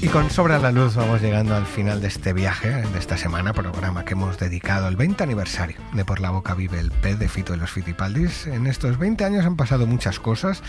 Y con Sobra la Luz vamos llegando al final de este viaje, de esta semana, programa que hemos dedicado al 20 aniversario de Por la Boca Vive el Pez de Fito y los Fitipaldis. En estos 20 años han pasado muchas cosas,